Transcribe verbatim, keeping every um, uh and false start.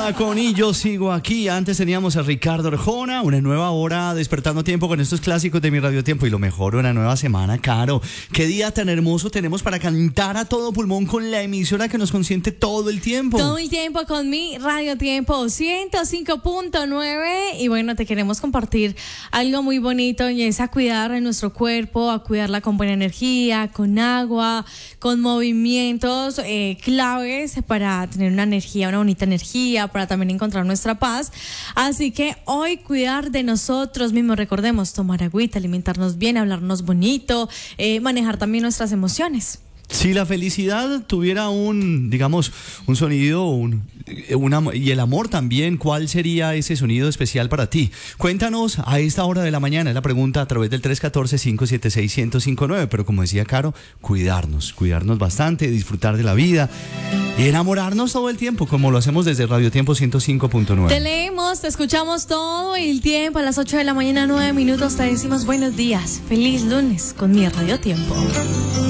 Shakira con Y Yo Sigo Aquí. Antes teníamos a Ricardo Arjona, una nueva hora despertando tiempo con estos clásicos de mi Radio Tiempo. Y lo mejor, una nueva semana, Caro. Qué día tan hermoso tenemos para cantar a todo pulmón con la emisora que nos consiente todo el tiempo. Todo el tiempo con mi Radio Tiempo ciento cinco punto nueve. Y bueno, te queremos compartir algo muy bonito, y es a cuidar a nuestro cuerpo, a cuidarla con buena energía, con agua, con movimientos eh, claves para tener una energía, una bonita energía, para también encontrar nuestra paz. Así que hoy cuidar de nosotros mismos, recordemos tomar agüita, alimentarnos bien, hablarnos bonito, eh, manejar también nuestras emociones. Si la felicidad tuviera un, digamos, un sonido un, una, y el amor también, ¿cuál sería ese sonido especial para ti? Cuéntanos a esta hora de la mañana, es la pregunta a través del tres uno cuatro, cinco siete seis, uno cero cinco nueve. Pero como decía Caro, cuidarnos, cuidarnos bastante, disfrutar de la vida y enamorarnos todo el tiempo, como lo hacemos desde Radio Tiempo ciento cinco punto nueve. Te leemos, te escuchamos todo el tiempo. A las ocho de la mañana, nueve minutos, te decimos buenos días. Feliz lunes con mi Radio Tiempo.